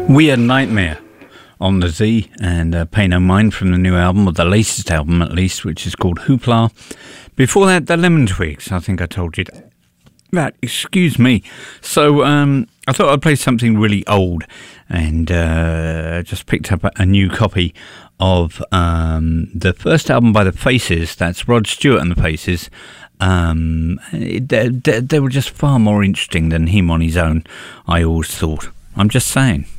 Weird Nightmare on the Z, and Pay No Mind from the new album, or the latest album at least, which is called Hoopla. Before that, the Lemon Twigs. I think I told you that. Excuse me. So I thought I'd play something really old, and just picked up a new copy of the first album by the Faces. That's Rod Stewart and the Faces. They were just far more interesting than him on his own, I always thought. I'm just saying.